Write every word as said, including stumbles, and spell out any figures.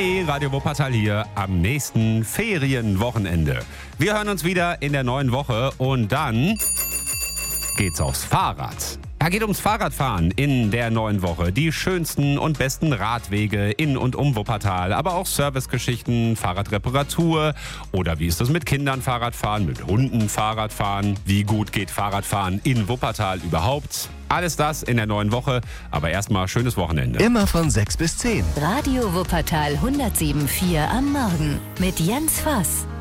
Hi, Radio Wuppertal hier am nächsten Ferienwochenende. Wir hören uns wieder in der neuen Woche und dann geht's aufs Fahrrad. Ja, geht ums Fahrradfahren in der neuen Woche. Die schönsten und besten Radwege in und um Wuppertal, aber auch Servicegeschichten, Fahrradreparatur oder wie ist das mit Kindern Fahrradfahren, mit Hunden Fahrradfahren, wie gut geht Fahrradfahren in Wuppertal überhaupt. Alles das in der neuen Woche, aber erstmal schönes Wochenende. Immer von sechs bis zehn. Radio Wuppertal hundertsieben Komma vier am Morgen mit Jens Voss.